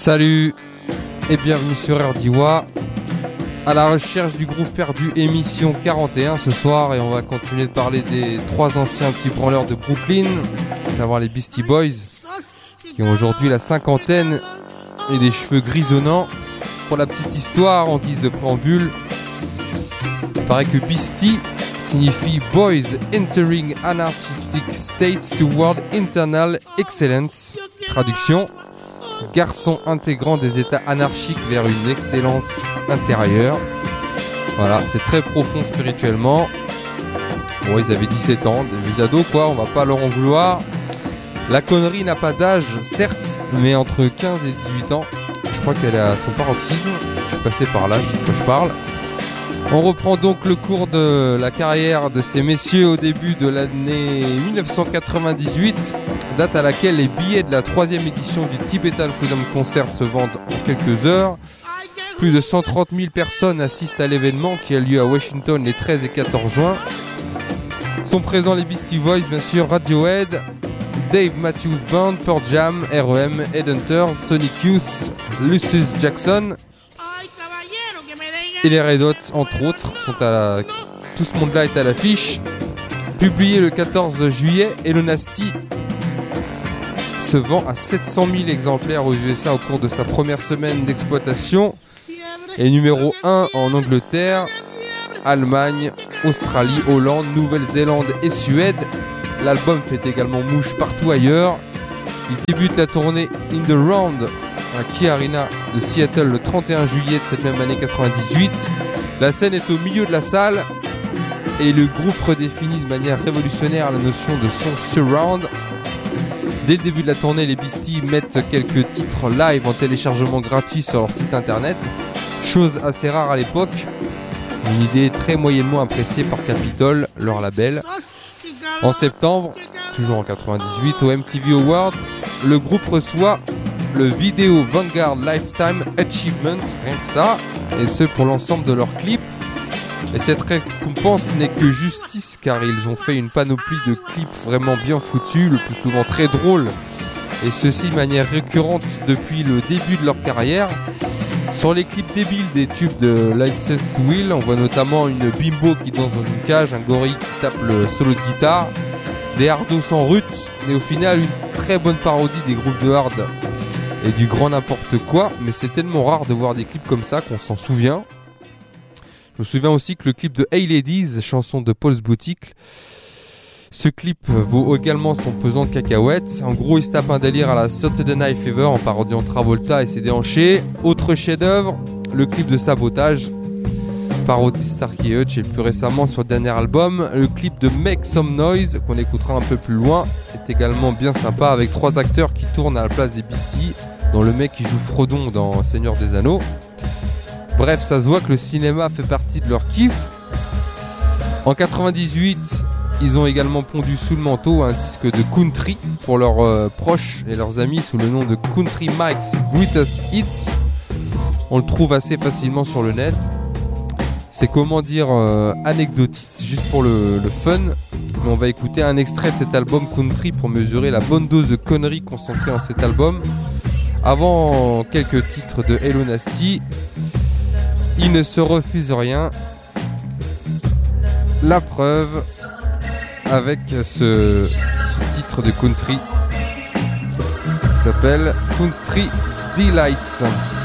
Salut et bienvenue sur RDWA à la recherche du groupe perdu, émission 41 ce soir, et on va continuer de parler des trois anciens petits branleurs de Brooklyn, à savoir les Beastie Boys, qui ont aujourd'hui la cinquantaine et des cheveux grisonnants. Pour la petite histoire, en guise de préambule, il paraît que Beastie signifie Boys Entering Anarchistic States Toward Internal Excellence. Traduction: garçons intégrant des états anarchiques vers une excellence intérieure. Voilà, c'est très profond spirituellement. Bon, ils avaient 17 ans, des ados quoi, on va pas leur en vouloir. La connerie n'a pas d'âge, certes, mais entre 15 et 18 ans, je crois qu'elle est à son paroxysme. Je suis passé par là, je sais de quoi je parle. On reprend donc le cours de la carrière de ces messieurs au début de l'année 1998, date à laquelle les billets de la 3e édition du Tibetan Freedom Concert se vendent en quelques heures. Plus de 130 000 personnes assistent à l'événement qui a lieu à Washington les 13 et 14 juin. Sont présents les Beastie Boys, bien sûr, Radiohead, Dave Matthews Band, Pearl Jam, R.E.M., Headhunters, Sonic Youth, Lucius Jackson et les Red Hot, entre autres, tout ce monde-là est à l'affiche. Publié le 14 juillet, Hello Nasty se vend à 700 000 exemplaires aux USA au cours de sa première semaine d'exploitation. Et numéro 1 en Angleterre, Allemagne, Australie, Hollande, Nouvelle-Zélande et Suède. L'album fait également mouche partout ailleurs. Il débute la tournée In The Round à Key Arena de Seattle le 31 juillet de cette même année 98. La scène est au milieu de la salle et le groupe redéfinit de manière révolutionnaire la notion de son surround. Dès le début de la tournée, les Beastie mettent quelques titres live en téléchargement gratuit sur leur site internet, chose assez rare à l'époque, une idée très moyennement appréciée par Capitol, leur label. En septembre, toujours en 98, au MTV Awards, le groupe reçoit le Video Vanguard Lifetime Achievement, rien que ça, et ce pour l'ensemble de leurs clips. Et cette récompense n'est que justice, car ils ont fait une panoplie de clips vraiment bien foutus, le plus souvent très drôles, et ceci de manière récurrente depuis le début de leur carrière. Sur les clips débiles des tubes de License to Will, on voit notamment une bimbo qui danse dans une cage, un gorille qui tape le solo de guitare, des hardos sans rut, et au final une très bonne parodie des groupes de hard et du grand n'importe quoi, mais c'est tellement rare de voir des clips comme ça qu'on s'en souvient. Je me souviens aussi que le clip de Hey Ladies, chanson de Paul's Boutique, ce clip vaut également son pesant de cacahuètes. En gros, il se tape un délire à la Saturday Night Fever en parodiant Travolta et ses déhanchés. Autre chef-d'œuvre, le clip de Sabotage, parodie Starkey Hutch, et plus récemment sur le dernier album, le clip de Make Some Noise, qu'on écoutera un peu plus loin, est également bien sympa avec 3 acteurs qui tournent à la place des Beastie, dont le mec qui joue Frodon dans Seigneur des Anneaux. Bref, ça se voit que le cinéma fait partie de leur kiff. En 98, ils ont également pondu sous le manteau un disque de country pour leurs proches et leurs amis sous le nom de Country Mike's Greatest Hits. On le trouve assez facilement sur le net. C'est comment dire anecdotique, juste pour le fun. Mais on va écouter un extrait de cet album country pour mesurer la bonne dose de conneries concentrée en cet album. Avant quelques titres de Hello Nasty, il ne se refuse rien. La preuve avec ce titre de country qui s'appelle Country Delights.